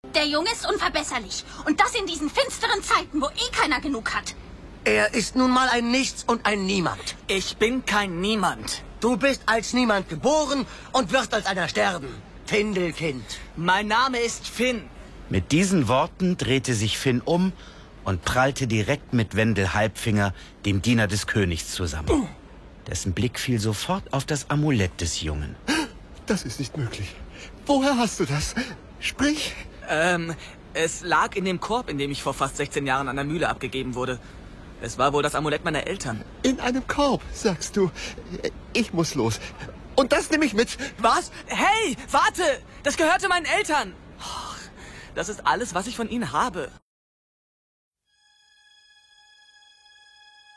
Der Junge ist unverbesserlich. Und das in diesen finsteren Zeiten, wo eh keiner genug hat. Er ist nun mal ein Nichts und ein Niemand. Ich bin kein Niemand. Du bist als Niemand geboren und wirst als einer sterben. Findelkind. Mein Name ist Finn. Mit diesen Worten drehte sich Finn um und prallte direkt mit Wendel Halbfinger, dem Diener des Königs, zusammen. Dessen Blick fiel sofort auf das Amulett des Jungen. Das ist nicht möglich. Woher hast du das? Sprich. Es lag in dem Korb, in dem ich vor fast 16 Jahren an der Mühle abgegeben wurde. Es war wohl das Amulett meiner Eltern. In einem Korb, sagst du. Ich muss los. Und das nehme ich mit. Was? Hey, warte! Das gehörte meinen Eltern! Och, das ist alles, was ich von ihnen habe.